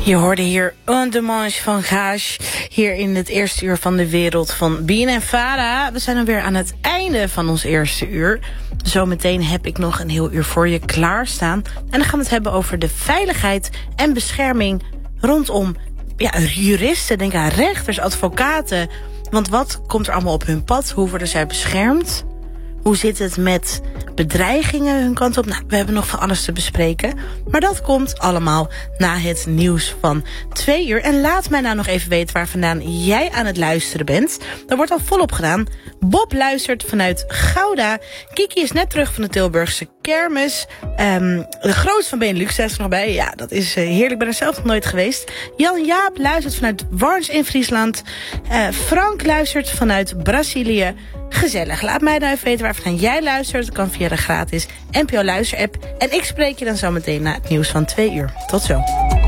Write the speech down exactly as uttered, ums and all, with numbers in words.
Je hoorde hier Un Dimanche van Gage, hier in het eerste uur van de wereld van B N N Vara. We zijn alweer aan het einde van ons eerste uur. Zometeen heb ik nog een heel uur voor je klaarstaan. En dan gaan we het hebben over de veiligheid en bescherming rondom ja, juristen. Denk aan rechters, advocaten. Want wat komt er allemaal op hun pad? Hoe worden zij beschermd? Hoe zit het met bedreigingen hun kant op? Nou, we hebben nog van alles te bespreken. Maar dat komt allemaal na het nieuws van twee uur. En laat mij nou nog even weten waar vandaan jij aan het luisteren bent. Dat wordt al volop gedaan. Bob luistert vanuit Gouda. Kiki is net terug van de Tilburgse kermis. Um, de grootste van Benelux staat er nog bij. Ja, dat is uh, heerlijk. Ik ben er zelf nog nooit geweest. Jan Jaap luistert vanuit Warns in Friesland. Uh, Frank luistert vanuit Brazilië. Gezellig. Laat mij nou even weten waar vandaan jij luistert. Dat kan via de gratis N P O Luister-app. En ik spreek je dan zo meteen na het nieuws van twee uur. Tot zo.